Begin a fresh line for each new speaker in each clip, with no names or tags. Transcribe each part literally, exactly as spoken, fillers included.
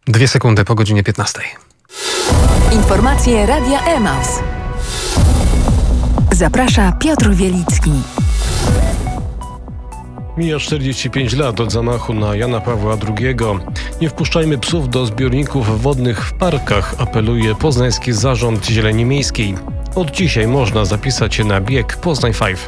Dwie sekundy po godzinie piętnastej.
Informacje Radia Emaus. Zaprasza Piotr Wielicki.
Mija czterdzieści pięć lat od zamachu na Jana Pawła drugiego. Nie wpuszczajmy psów do zbiorników wodnych w parkach, apeluje poznański zarząd Zieleni Miejskiej. Od dzisiaj można zapisać się na bieg Poznań pięć.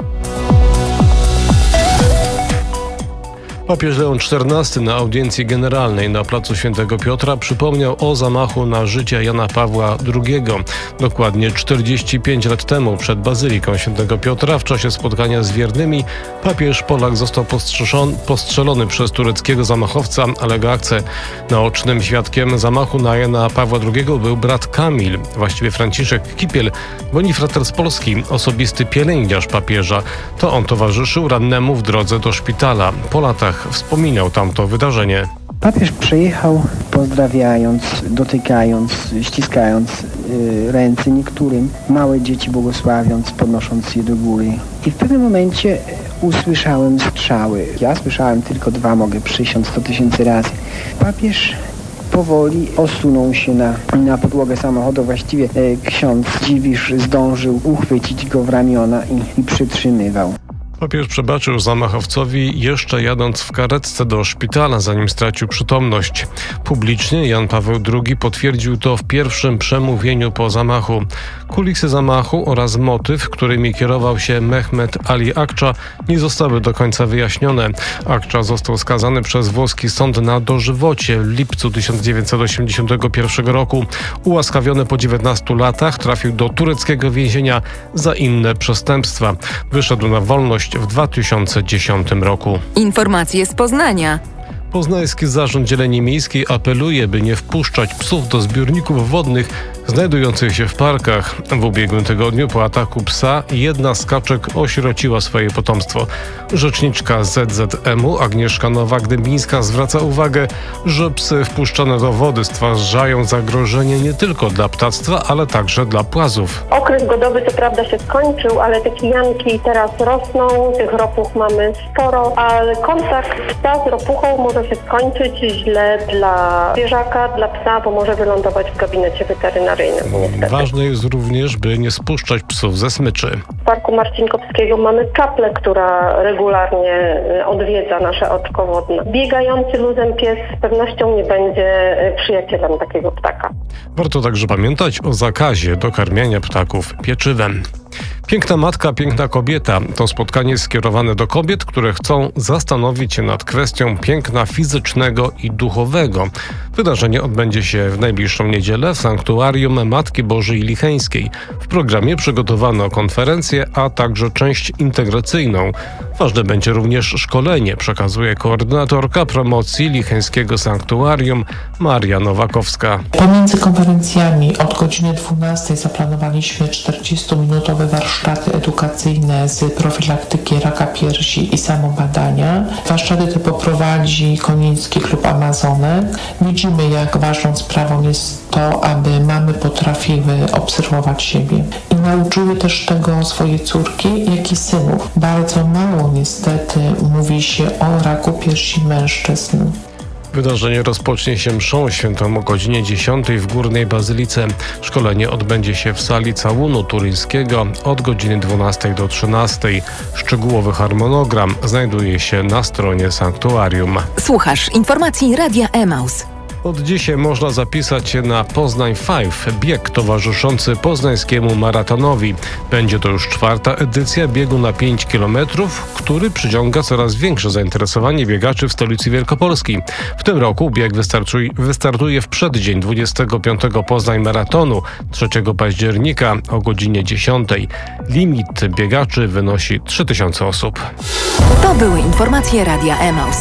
Papież Leon czternasty na audiencji generalnej na placu Świętego Piotra przypomniał o zamachu na życie Jana Pawła drugiego. Dokładnie czterdzieści pięć lat temu przed Bazyliką Świętego Piotra w czasie spotkania z wiernymi papież Polak został postrzelony przez tureckiego zamachowca Alega Akse. Naocznym świadkiem zamachu na Jana Pawła drugiego był brat Kamil, właściwie Franciszek Kipiel, bonifrater z Polski, osobisty pielęgniarz papieża. To on towarzyszył rannemu w drodze do szpitala. Po latach wspominał tamto wydarzenie.
Papież przyjechał pozdrawiając, dotykając, ściskając y, ręce niektórym, małe dzieci błogosławiąc, podnosząc je do góry. I w pewnym momencie usłyszałem strzały. Ja słyszałem tylko dwa, mogę przysiąc sto tysięcy razy. Papież powoli osunął się na, na podłogę samochodu. Właściwie e, ksiądz Dziwisz zdążył uchwycić go w ramiona i, i przytrzymywał.
Papież przebaczył zamachowcowi jeszcze jadąc w karetce do szpitala, zanim stracił przytomność. Publicznie Jan Paweł drugi potwierdził to w pierwszym przemówieniu po zamachu. Kulisy zamachu oraz motyw, którymi kierował się Mehmet Ali Akça, nie zostały do końca wyjaśnione. Akça został skazany przez włoski sąd na dożywocie w lipcu tysiąc dziewięćset osiemdziesiątego pierwszego roku. Ułaskawiony po dziewiętnastu latach trafił do tureckiego więzienia za inne przestępstwa. Wyszedł na wolność w dwa tysiące dziesiątym roku.
Informacje z Poznania.
Poznański Zarząd Zieleni Miejskiej apeluje, by nie wpuszczać psów do zbiorników wodnych znajdujących się w parkach. W ubiegłym tygodniu po ataku psa jedna z kaczek osierociła swoje potomstwo. Rzeczniczka Z Z M u Agnieszka Nowak-Dębińska zwraca uwagę, że psy wpuszczane do wody stwarzają zagrożenie nie tylko dla ptactwa, ale także dla płazów.
Okres godowy co prawda się skończył, ale te kijanki teraz rosną, tych ropuch mamy sporo, ale kontakt psa z ropuchą może się skończyć źle dla zwierzaka, dla psa, bo może wylądować w gabinecie weterynaryjnym. Niestety.
Ważne jest również, by nie spuszczać psów ze smyczy.
W Parku Marcinkowskiego mamy kaplę, która regularnie odwiedza nasze oczko wodne. Biegający luzem pies z pewnością nie będzie przyjacielem takiego ptaka.
Warto także pamiętać o zakazie dokarmiania ptaków pieczywem. Piękna matka, piękna kobieta to spotkanie skierowane do kobiet, które chcą zastanowić się nad kwestią piękna fizycznego i duchowego. Wydarzenie odbędzie się w najbliższą niedzielę w Sanktuarium Matki Bożej Licheńskiej. W programie przygotowano konferencję, a także część integracyjną. Ważne będzie również szkolenie, przekazuje koordynatorka promocji Licheńskiego Sanktuarium Maria Nowakowska.
Pomiędzy konferencjami od godziny dwunastej zaplanowaliśmy czterdziestominutowe warsztaty edukacyjne z profilaktyki raka piersi i samobadania. Warsztaty te poprowadzi Koniński Klub Amazonek. Widzimy, jak ważną sprawą jest to, aby mamy potrafiły obserwować siebie. I nauczyły też tego swoje córki, jak i synów. Bardzo mało niestety mówi się o raku piersi mężczyzn.
Wydarzenie rozpocznie się mszą świętą o godzinie dziesiątej w Górnej Bazylice. Szkolenie odbędzie się w sali całunu turyńskiego od godziny dwunastej do trzynastej. Szczegółowy harmonogram znajduje się na stronie sanktuarium.
Słuchasz informacji Radia Emaus.
Od dzisiaj można zapisać się na Poznań pięć, bieg towarzyszący poznańskiemu maratonowi. Będzie to już czwarta edycja biegu na pięć kilometrów, który przyciąga coraz większe zainteresowanie biegaczy w stolicy Wielkopolski. W tym roku bieg wystartuje w przeddzień dwudziestego piątego Poznań Maratonu trzeciego października o godzinie dziesiątej. Limit biegaczy wynosi trzy tysiące osób.
To były informacje Radia Emaus.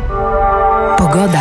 Pogoda.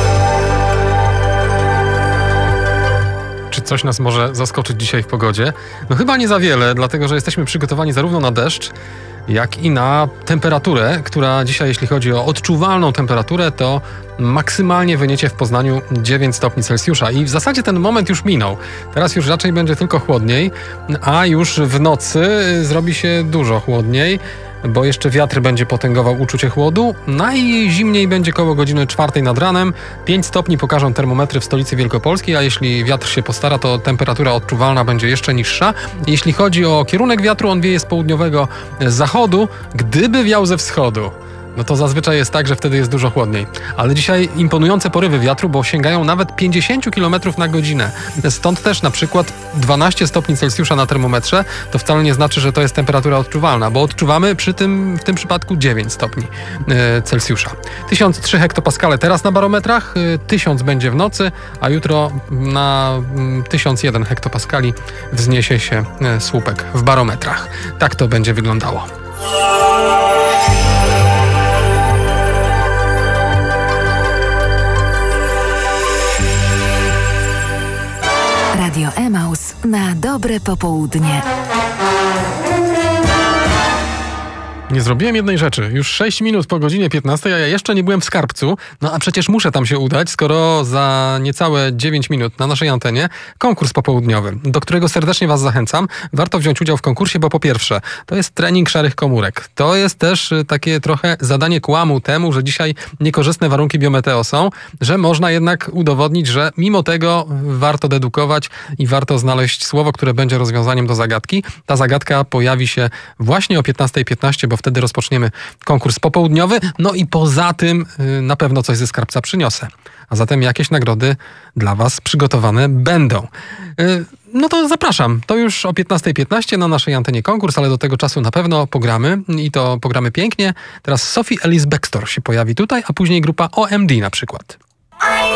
Czy coś nas może zaskoczyć dzisiaj w pogodzie? No chyba nie za wiele, dlatego że jesteśmy przygotowani zarówno na deszcz, jak i na temperaturę, która dzisiaj, jeśli chodzi o odczuwalną temperaturę, to maksymalnie wyniecie w Poznaniu dziewięć stopni Celsjusza. I w zasadzie ten moment już minął. Teraz już raczej będzie tylko chłodniej, a już w nocy zrobi się dużo chłodniej. bo jeszcze wiatr będzie potęgował uczucie chłodu. Najzimniej będzie koło godziny czwartej nad ranem. pięć stopni pokażą termometry w stolicy Wielkopolskiej, a jeśli wiatr się postara, to temperatura odczuwalna będzie jeszcze niższa. Jeśli chodzi o kierunek wiatru, on wieje z południowego zachodu. Gdyby wiał ze wschodu, no to zazwyczaj jest tak, że wtedy jest dużo chłodniej. Ale dzisiaj imponujące porywy wiatru, bo sięgają nawet pięćdziesiąt kilometrów na godzinę. Stąd też na przykład dwanaście stopni Celsjusza na termometrze to wcale nie znaczy, że to jest temperatura odczuwalna, bo odczuwamy przy tym, w tym przypadku dziewięć stopni e, Celsjusza. tysiąc trzy hektopaskale teraz na barometrach, e, tysiąc będzie w nocy, a jutro na mm, tysiąc jeden hektopaskali wzniesie się e, słupek w barometrach. Tak to będzie wyglądało.
Radio Emaus na dobre popołudnie.
Nie zrobiłem jednej rzeczy. Już sześć minut po godzinie piętnastej, a ja jeszcze nie byłem w Skarbcu. No a przecież muszę tam się udać, skoro za niecałe dziewięć minut na naszej antenie konkurs popołudniowy, do którego serdecznie Was zachęcam. Warto wziąć udział w konkursie, bo po pierwsze, to jest trening szarych komórek. To jest też takie trochę zadanie kłamu temu, że dzisiaj niekorzystne warunki biometeo są, że można jednak udowodnić, że mimo tego warto dedukować i warto znaleźć słowo, które będzie rozwiązaniem do zagadki. Ta zagadka pojawi się właśnie o piętnastej piętnaście, bo wtedy rozpoczniemy konkurs popołudniowy. No i poza tym yy, na pewno coś ze skarbca przyniosę. A zatem jakieś nagrody dla Was przygotowane będą. Yy, no to zapraszam. To już o piętnastej piętnaście na naszej antenie konkurs, ale do tego czasu na pewno pogramy i to pogramy pięknie. Teraz Sophie Ellis Bextor się pojawi tutaj, a później grupa O M D na przykład.